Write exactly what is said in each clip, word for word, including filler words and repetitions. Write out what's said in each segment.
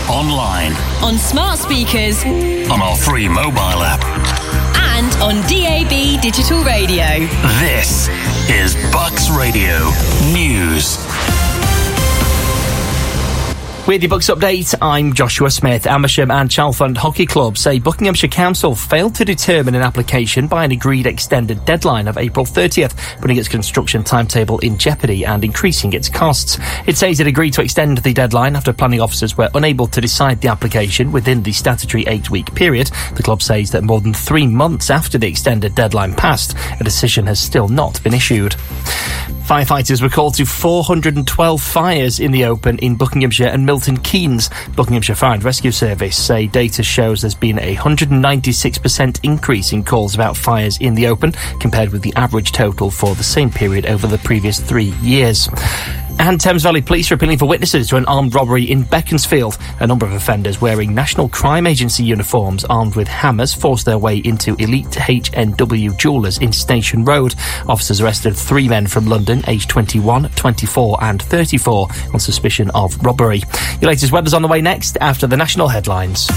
online, on smart speakers, on our free mobile app, and on D A B digital radio. This is Bucks Radio News. With your Bucks update, I'm Joshua Smith. Amersham and Chalfont Hockey Club say Buckinghamshire Council failed to determine an application by an agreed extended deadline of April thirtieth, putting its construction timetable in jeopardy and increasing its costs. It says it agreed to extend the deadline after planning officers were unable to decide the application within the statutory eight-week period. The club says that more than three months after the extended deadline passed, a decision has still not been issued. Firefighters were called to four hundred twelve fires in the open in Buckinghamshire and Milton Keynes. Buckinghamshire Fire and Rescue Service say data shows there's been a one hundred ninety-six percent increase in calls about fires in the open compared with the average total for the same period over the previous three years. And Thames Valley Police are appealing for witnesses to an armed robbery in Beaconsfield. A number of offenders wearing National Crime Agency uniforms armed with hammers forced their way into Elite H N W Jewellers in Station Road. Officers arrested three men from London, aged twenty-one, twenty-four and thirty-four, on suspicion of robbery. Your latest weather's on the way next after the national headlines.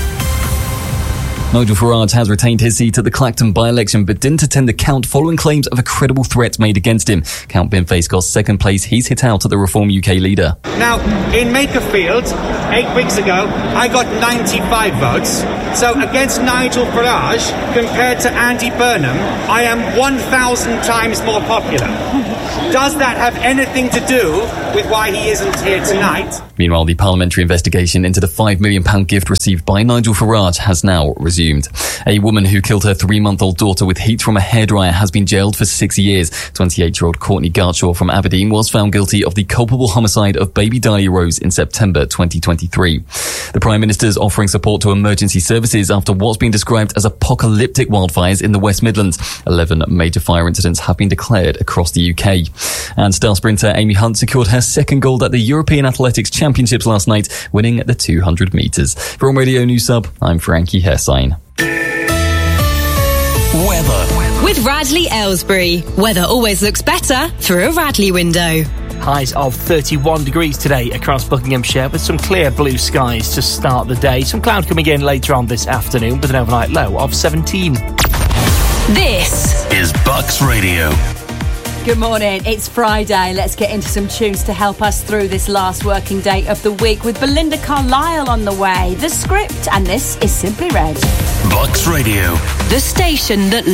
Nigel Farage has retained his seat at the Clacton by-election but didn't attend the count following claims of a credible threat made against him. Count Binface got second place. He's hit out at the Reform U K leader. Now, in Makerfield, eight weeks ago, I got ninety-five votes. So against Nigel Farage, compared to Andy Burnham, I am one thousand times more popular. Does that have anything to do with why he isn't here tonight? Meanwhile, the parliamentary investigation into the five million pounds gift received by Nigel Farage has now resumed. A woman who killed her three-month-old daughter with heat from a hairdryer has been jailed for six years. twenty-eight-year-old Courtney Gartshaw from Aberdeen was found guilty of the culpable homicide of baby Dahlia Rose in September twenty twenty-three. The Prime Minister's offering support to emergency services after what's been described as apocalyptic wildfires in the West Midlands. Eleven major fire incidents have been declared across the U K. And star sprinter Amy Hunt secured her second gold at the European Athletics Championships last night, winning the two hundred metres. From Radio News Sub, I'm Frankie Hersign. Weather. With Radley Aylesbury. Weather always looks better through a Radley window. Highs of thirty-one degrees today across Buckinghamshire with some clear blue skies to start the day. Some cloud coming in later on this afternoon with an overnight low of seventeen. This is Bucks Radio. Good morning, it's Friday. Let's get into some tunes to help us through this last working day of the week with Belinda Carlisle on the way. The Script, and this is Simply Red. Bucks Radio. The station that